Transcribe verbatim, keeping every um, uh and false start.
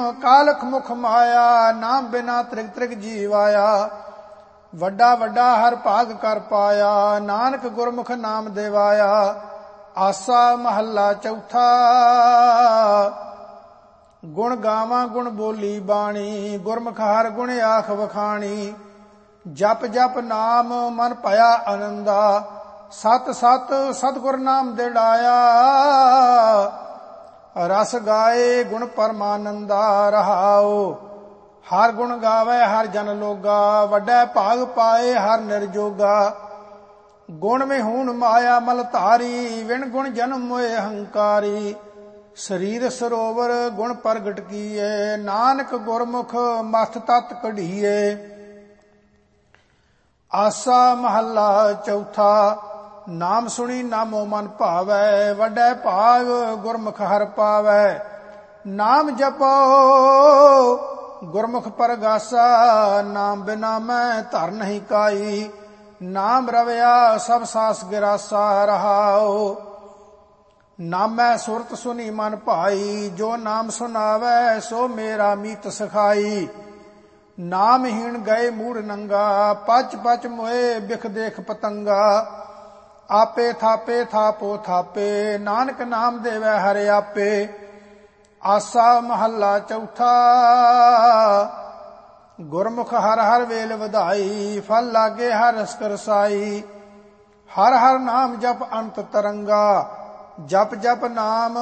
ਕਾਲਖ ਮੁਖ ਮਾਇਆ, ਨਾਮ ਬਿਨਾ ਤ੍ਰਿਗ ਤ੍ਰਿਗ ਜੀਵ ਆਇਆ। ਵੱਡਾ ਵੱਡਾ ਹਰ ਭਾਗ ਕਰ ਪਾਇਆ, ਨਾਨਕ ਗੁਰਮੁਖ ਨਾਮ ਦੇਵਾਇਆ। ਆਸਾ ਮਹੱਲਾ ਚੌਥਾ। ਗੁਣ ਗਾਵਾਂ ਗੁਣ ਬੋਲੀ ਬਾਣੀ, ਗੁਰਮੁਖ ਹਰ ਗੁਣ ਆਖ ਵਖਾਣੀ। ਜਪ ਜਪ ਨਾਮ ਮਨ ਭਇਆ ਆਨੰਦਾ, ਸਤ ਸਤ ਸਤਿਗੁਰ ਨਾਮ ਦਿੜਾਇਆ। ਰਸ ਗਾਏ ਗੁਣ ਪਰਮਾਨੰਦਾ, ਰਹਾਉ ਹਰ ਗੁਣ ਗਾਵੇ ਹਰ ਜਨ ਲੋਗਾ। ਵੱਡਾ ਭਾਗ ਪਾਏ ਹਰ ਨਿਰਜੋਗਾ, ਗੁਣ ਵਿਹੂਣ ਮਾਇਆ ਮਲ ਧਾਰੀ। ਵਿਣ ਗੁਣ ਜਨਮ ਮੋਏ ਹੰਕਾਰੀ, ਸਰੀਰ ਸਰੋਵਰ ਗੁਣ ਪ੍ਰਗਟ ਕੀਏ। ਨਾਨਕ ਗੁਰਮੁਖ ਮਸਤ ਤਤ ਕਢੀਏ। ਆਸਾ ਮਹੱਲਾ ਚੌਥਾ। ਨਾਮ ਸੁਣੀ ਨਾਮੋ ਮਨ ਭਾਵੈ, ਵੱਡਾ ਭਾਗ ਗੁਰਮੁਖ ਹਰ ਪਾਵੈ। ਨਾਮ ਜਪੋ ਗੁਰਮੁਖ ਪਰਗਾਸਾ, ਨਾਮ ਬਿਨਾ ਮੈਂ ਧਰ ਨਹੀਂ ਕਾਈ। ਨਾਮ ਰਵਿਆ ਸਭ ਸਾਸ ਗਿਰਾਸਾ, ਰਹਾਉ ਨਾਮੈ ਸੁਰਤ ਸੁਨੀ ਮਨ ਭਾਈ। ਜੋ ਨਾਮ ਸੁਨਾਵੈ ਸੋ ਮੇਰਾ ਮੀਤ ਸਖਾਈ। ਨਾਮਹੀਣ ਗਏ ਮੂੜ ਨੰਗਾ, ਪਚ ਪਚ ਮੋਏ ਬਿਖ ਦੇਖ ਪਤੰਗਾ। ਆਪੇ ਥਾਪੇ ਥਾਪੋ ਥਾਪੇ, ਨਾਨਕ ਨਾਮ ਦੇਵੈ ਹਰਿ ਆਪੇ। ਆਸਾ ਮਹੱਲਾ ਚੌਥਾ। ਗੁਰਮੁਖ ਹਰ ਹਰ ਵੇਲ ਵਧਾਈ, ਫਲ ਲਾਗੇ ਹਰ ਰਸ ਰਸਾਈ। ਹਰ ਹਰ ਨਾਮ ਜਪ ਅੰਤ ਤਰੰਗਾ, ਜਪ ਜਪ ਨਾਮ